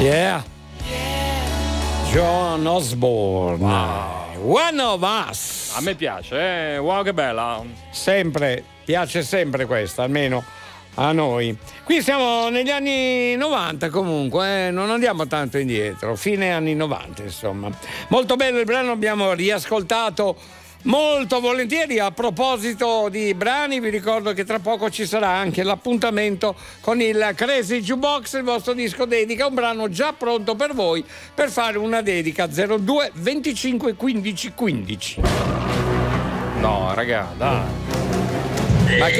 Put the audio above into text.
Yeah. John Osborne. Wow. One of Us. A me piace, wow, che bella. Sempre, piace sempre questa, almeno a noi. Qui siamo negli anni 90 comunque, non andiamo tanto indietro, fine anni 90 insomma. Molto bello il brano, abbiamo riascoltato molto volentieri. A proposito di brani, vi ricordo che tra poco ci sarà anche l'appuntamento con il Crazy Jukebox, il vostro disco dedica, un brano già pronto per voi per fare una dedica. 02 25 15 15. No, raga, dai. Ma che